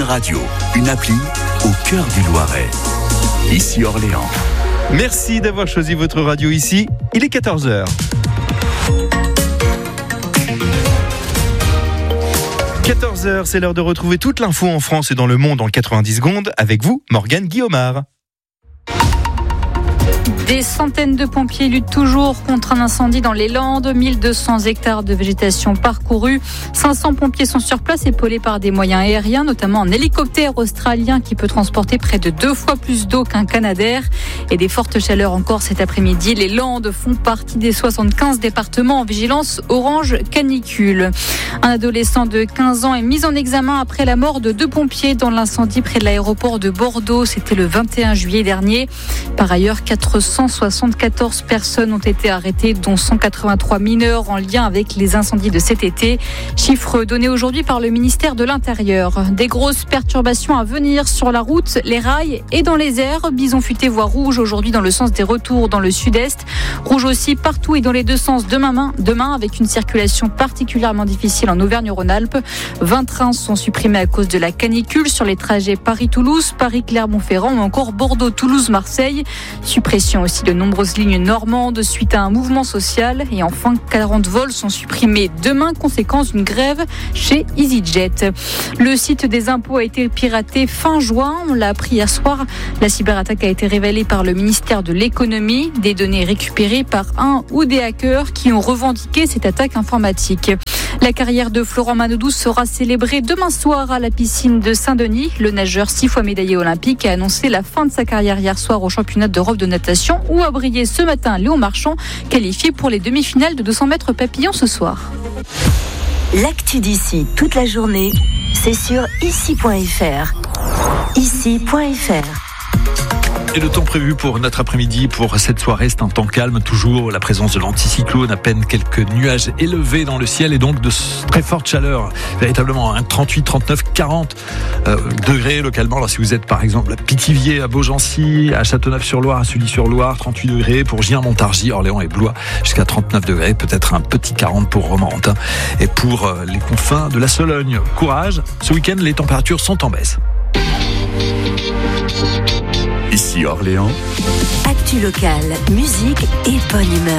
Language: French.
Une radio, une appli au cœur du Loiret. Ici Orléans. Merci d'avoir choisi votre radio ici. Il est 14h. 14h, c'est l'heure de retrouver toute l'info en France et dans le monde en 90 secondes avec vous, Morgane Guillaumard. Des centaines de pompiers luttent toujours contre un incendie dans les Landes. 1200 hectares de végétation parcourus. 500 pompiers sont sur place, épaulés par des moyens aériens, notamment un hélicoptère australien qui peut transporter près de 2 fois plus d'eau qu'un Canadair. Et des fortes chaleurs encore cet après-midi. Les Landes font partie des 75 départements en vigilance orange canicule. Un adolescent de 15 ans est mis en examen après la mort de 2 pompiers dans l'incendie près de l'aéroport de Bordeaux. C'était le 21 juillet dernier. Par ailleurs, 474 personnes ont été arrêtées, dont 183 mineurs en lien avec les incendies de cet été. Chiffre donné aujourd'hui par le ministère de l'Intérieur. Des grosses perturbations à venir sur la route, les rails et dans les airs. Bison futé voie rouge aujourd'hui dans le sens des retours dans le sud-est. Rouge aussi partout et dans les deux sens demain avec une circulation particulièrement difficile en Auvergne-Rhône-Alpes. 20 trains sont supprimés à cause de la canicule sur les trajets Paris-Toulouse, Paris-Clermont-Ferrand ou encore Bordeaux-Toulouse-Marseille. Suppression aussi de nombreuses lignes normandes suite à un mouvement social. Et enfin, 40 vols sont supprimés demain, conséquence d'une grève chez EasyJet. Le site des impôts a été piraté fin juin. On l'a appris hier soir. La cyberattaque a été révélée par le ministère de l'économie. Des données récupérées par un ou des hackers qui ont revendiqué cette attaque informatique. La carrière de Florent Manodou sera célébrée demain soir à la piscine de Saint-Denis. Le nageur 6 fois médaillé olympique a annoncé la fin de sa carrière hier soir au championnat d'Europe de natation où a brillé ce matin Léon Marchand, qualifié pour les demi-finales de 200 mètres papillon ce soir. L'actu d'ici toute la journée, c'est sur ici.fr. Ici.fr. Et le temps prévu pour notre après-midi, pour cette soirée, c'est un temps calme, toujours la présence de l'anticyclone, à peine quelques nuages élevés dans le ciel et donc de très forte chaleur, véritablement 38, 39, 40 degrés localement. Alors si vous êtes par exemple à Pithiviers, à Beaugency, à Châteauneuf-sur-Loire, à Sully-sur-Loire, 38 degrés pour Gien-Montargis, Orléans et Blois, jusqu'à 39 degrés, peut-être un petit 40 pour Romorantin et pour les confins de la Sologne. Courage, ce week-end les températures sont en baisse. Ici Orléans. Actu locale, musique et bonne humeur.